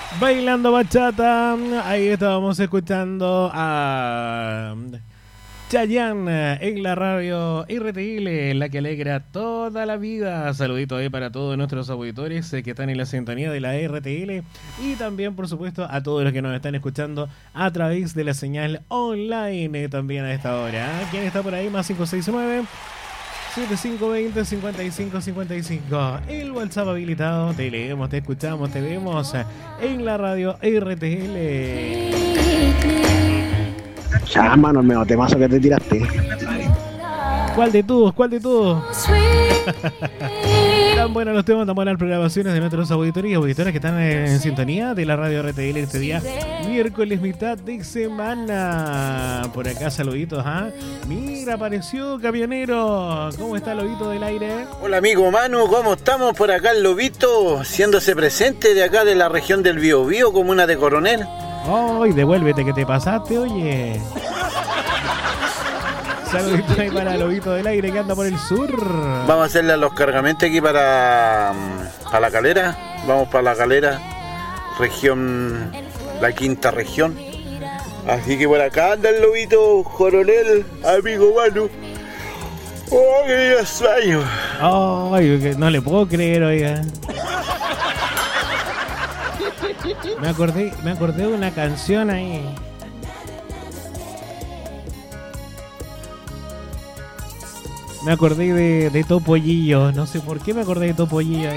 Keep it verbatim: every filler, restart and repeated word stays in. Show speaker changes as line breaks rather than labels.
Bailando bachata. Ahí estábamos escuchando a Chayanne en la radio R T L, la que alegra toda la vida. Saludito ahí para todos nuestros auditores eh, que están en la sintonía de la R T L y también, por supuesto, a todos los que nos están escuchando a través de la señal online eh, también a esta hora. ¿Quién está por ahí? Más cinco seis nueve siete cinco dos cero cincuenta y cinco cincuenta y cinco. El WhatsApp habilitado. Te leemos, te escuchamos, te vemos en la radio R T L.
Ya, mano, el medio temazo que te tiraste.
¿Cuál de todos? ¿Cuál de todos? Tan buenos los temas, tan buenas las programaciones de nuestros auditores y auditoras que están en sintonía de la radio R T L este día, miércoles, mitad de semana. Por acá, saluditos, ¿ah? ¿eh? Mira, apareció Camionero. ¿Cómo está el Lobito del aire?
Hola, amigo Manu, ¿cómo estamos? Por acá el Lobito, haciéndose presente de acá de la región del Biobío, comuna de Coronel.
¡Ay, devuélvete que te pasaste, oye! Saluditos ahí para el Lobito del aire que anda por el sur.
Vamos a hacerle a los cargamentos aquí para, para la Calera. Vamos para la Calera, región, la quinta región. Así que por acá anda el Lobito, Coronel, amigo Manu. ¡Oh, qué Dios sueño!
¡Ay, no le puedo creer, oiga! Me acordé, me acordé de una canción ahí. Me acordé de, de Topollillo. No sé por qué me acordé de Topollillo.